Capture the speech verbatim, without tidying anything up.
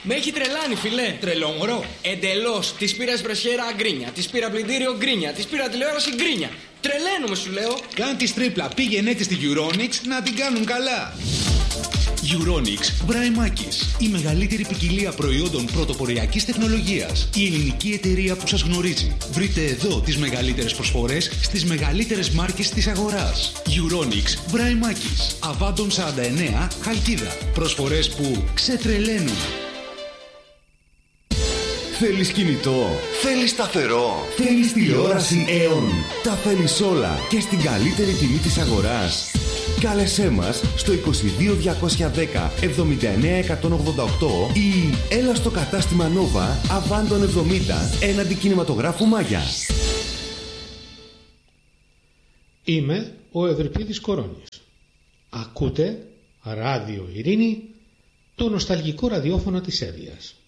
Με έχει τρελάνει, φιλέ. Τρελόμορο. Εντελώς. Της πήρα εσπρεσιέρα γκρίνια. Της πήρα πλυντήριο γκρίνια. Της πήρα τηλεόραση γκρίνια. Τρελαίνομαι, σου λέω. Κάν τη τρίπλα. Πήγαινε έτσι στη Euronics να την κάνουν καλά. Euronics Βραϊμάκης. Η μεγαλύτερη ποικιλία προϊόντων πρωτοποριακής τεχνολογίας. Η ελληνική εταιρεία που σας γνωρίζει. Βρείτε εδώ τις μεγαλύτερες προσφορές στις μεγαλύτερες μάρκες της αγοράς. Euronics Βραϊμάκης. Αβάντων σαράντα εννέα, Χαλκίδα. Προσφορές που ξετρελαίνουν. Θέλεις κινητό, θέλεις σταθερό, θέλεις τηλεόραση Aeon. Τα θέλεις όλα και στην καλύτερη τιμή της αγοράς. Κάλεσέ μας στο είκοσι δύο διακόσια δέκα εβδομήντα εννέα εκατόν ογδόντα οκτώ ή έλα στο κατάστημα Nova Αβάντων εβδομήντα έναντι κινηματογράφου Μάγια. Είμαι ο Ευρυπίδης Κορώνης. Ακούτε Ράδιο Ειρήνη, το νοσταλγικό ραδιόφωνο της Εύβοιας.